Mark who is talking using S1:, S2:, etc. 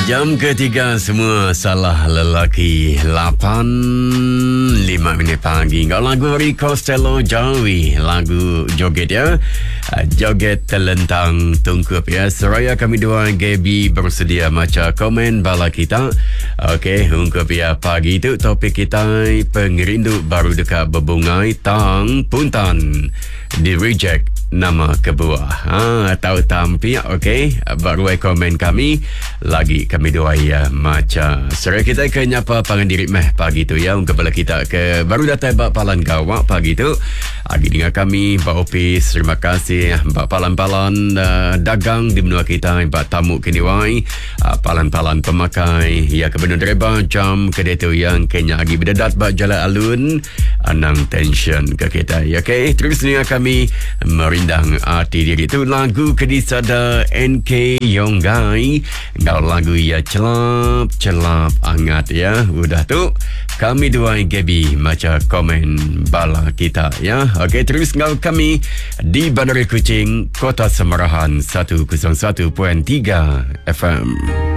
S1: Jam ketiga semua salah lelaki 8.05 pagi. Kau lagu Rico Costello Jawi, lagu joget ya. Joget telentang tungkup ya. Seraya kami dua Gaby bersedia macam komen bala kita. Okey, ungkup ya pagi itu topik kita pengerindu baru dekat berbungai tang puntan di reject nama kebuah. Tahu tampi okey, baru komen kami lagi kami doa ya macam seraya kita ke nyapa pangandiri meh pagi tu ya ungkap bala kita ke baru datang bak palan gawak pagi tu lagi dengan kami bak opis. Terima kasih bak palan-palan dagang di menua kita bak tamu kini wai palan-palan pemakai ya kebenar dreba jam kedai tu yang kenya lagi berdedat bak jalan alun anang tension ke kita ya. Okey, terus dengan kami merindang arti diri tu lagu kedisada NK Yonggai ngau lagu ya celap hangat ya. Udah tu kami dua Gaby macam komen bala kita ya. Okey, terus ngau kami di Bandar Kuching Kota Semarahan 101.3 FM.